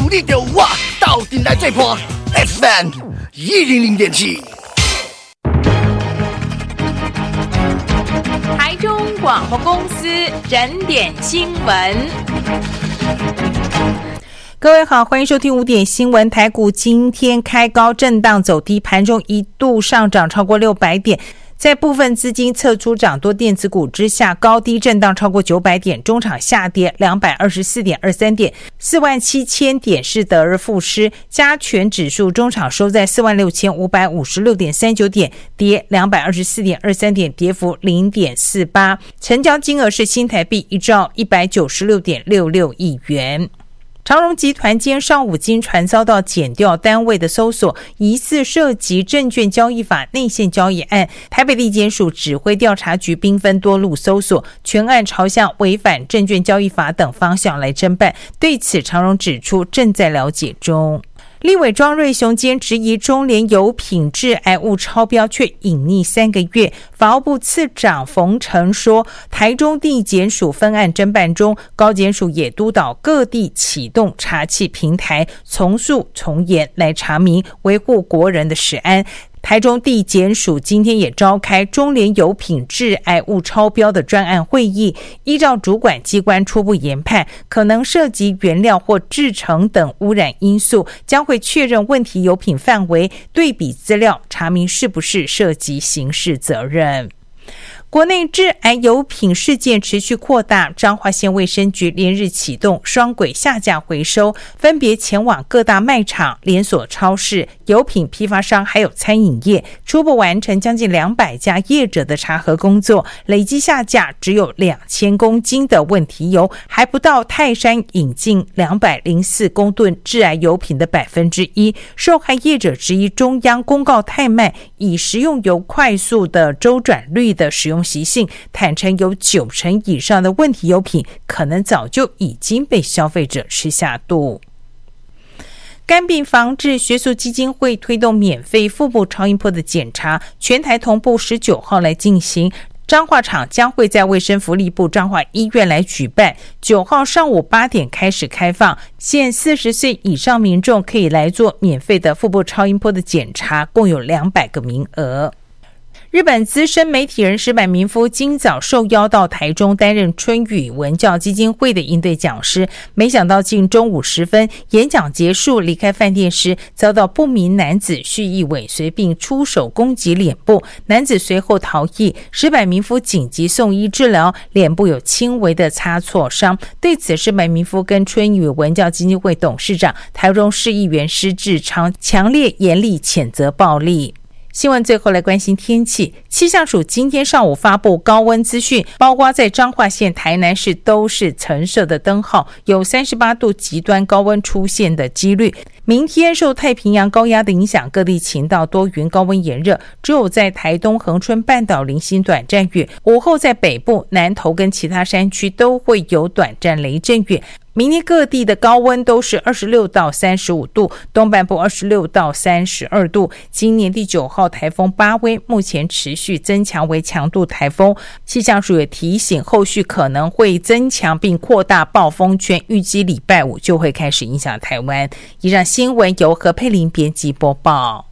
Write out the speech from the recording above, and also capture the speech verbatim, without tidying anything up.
你着我斗阵来做伴 F M 一零零点七。 台中广播公司整点新闻。各位好，欢迎收听五点新闻。台股今天开高震荡走低，盘中一度上涨超过六百点，在部分资金撤出涨多电子股之下，高低震荡超过九百点，中场下跌两百二十四点二三点，四万七千点是得而复失。加权指数中场收在四万六千五百五十六点三九点，跌两百二十四点二三点，跌幅零点四八。成交金额是新台币一兆一百九十六点六六亿元。长荣集团今天上午经传遭到检调单位的搜索，疑似涉及证券交易法内线交易案，台北地检署指挥调查局兵分多路搜索，全案朝向违反证券交易法等方向来侦办。对此，长荣指出正在了解中。立委庄瑞雄今天质疑中联有品致癌物超标，却隐匿三个月。法务部次长冯成说，台中地检署分案侦办中，高检署也督导各地启动查缉平台，从速从严来查明维护国人的食安。台中地检署今天也召开中联有品致癌物超标的专案会议，依照主管机关初步研判，可能涉及原料或制成等污染因素，将会确认问题油品范围，对比资料查明是不是涉及刑事责任。国内致癌油品事件持续扩大，彰化县卫生局连日启动双轨下架回收，分别前往各大卖场、连锁超市、油品批发商还有餐饮业，初步完成将近两百家业者的查核工作，累计下架只有两千公斤的问题油，还不到泰山引进两百零四公吨致癌油品的百分之一。受害业者质疑中央公告太慢，以食用油快速的周转率的使用习性，坦承有九成以上的问题油品可能早就已经被消费者吃下肚。肝病防治学术基金会推动免费腹部超音波的检查，全台同步十九号来进行。彰化场将会在卫生福利部彰化医院来举办，九号上午八点开始开放，现四十岁以上民众可以来做免费的腹部超音波的检查，共有两百个名额。日本资深媒体人石坂民夫今早受邀到台中担任春雨文教基金会的应对讲师，没想到近中午时分演讲结束离开饭店时，遭到不明男子蓄意尾随并出手攻击脸部，男子随后逃逸，石坂民夫紧急送医治疗，脸部有轻微的擦挫伤。对此，石坂民夫跟春雨文教基金会董事长台中市议员施志昌强烈严厉谴责暴力。新闻最后来关心天气，气象署今天上午发布高温资讯，包括在彰化县、台南市都是橙色的灯号，有三十八度极端高温出现的几率。明天受太平洋高压的影响，各地晴到多云，高温炎热，只有在台东恒春半岛零星短暂雨，午后在北部、南投跟其他山区都会有短暂雷阵雨。明天各地的高温都是二十六到三十五度，东半部二十六到三十二度。今年第九号台风巴威目前持续增强为强度台风，气象署也提醒后续可能会增强并扩大暴风圈，预计礼拜五就会开始影响台湾。以上新闻由何佩玲编辑播报。